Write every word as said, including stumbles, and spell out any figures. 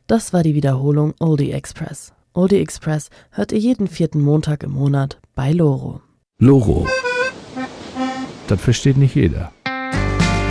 Das war die Wiederholung Oldie Express. Oldie Express hört ihr jeden vierten Montag im Monat bei Loro. Loro. Das versteht nicht jeder.